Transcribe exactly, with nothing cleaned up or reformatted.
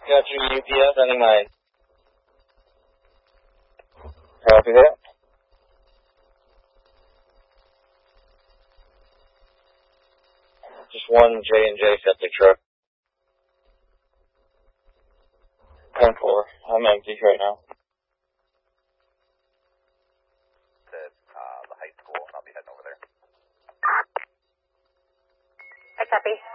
Got your U P S ending nine. Copy that. Just one J and J septic truck. ten four. I'm empty right now. At uh, the high school, I'll be heading over there. I copy.